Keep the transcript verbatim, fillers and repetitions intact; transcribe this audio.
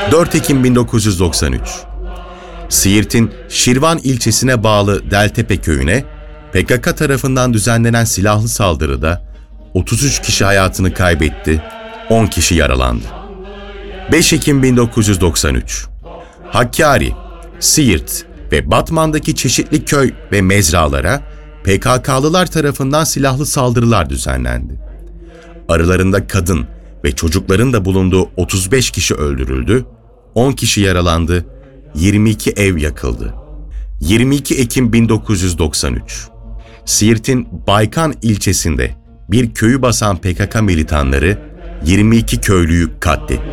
dört Ekim bin dokuz yüz doksan üç. Siirt'in Şirvan ilçesine bağlı Deltepe köyüne P K K tarafından düzenlenen silahlı saldırıda otuz üç kişi hayatını kaybetti, on kişi yaralandı. beş Ekim bin dokuz yüz doksan üç. Hakkari, Siirt ve Batman'daki çeşitli köy ve mezralara P K K'lılar tarafından silahlı saldırılar düzenlendi. Aralarında kadın ve çocukların da bulunduğu otuz beş kişi öldürüldü, on kişi yaralandı, yirmi iki ev yakıldı. yirmi iki Ekim bin dokuz yüz doksan üç. Siirt'in Baykan ilçesinde bir köyü basan P K K militanları yirmi iki köylüyü katletti.